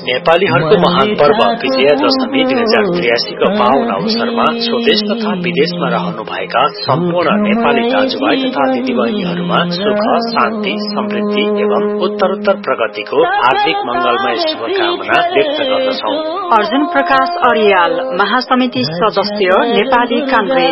नेपालीहरूको महान पर्व विजयादशमी 2083 को पावन अवसरमा स्वदेश तथा विदेशमा रहनुभएका सम्पूर्ण नेपाली दाजुभाइ तथा दिदीबहिनीहरूमा सुख, शान्ति, समृद्धि एवं उत्तरोत्तर प्रगतिको हार्दिक मंगलमय शुभकामना व्यक्त गर्दछौं। अर्जुन प्रकाश अरियाल, महासमिति सदस्य, नेपाली कांग्रेस।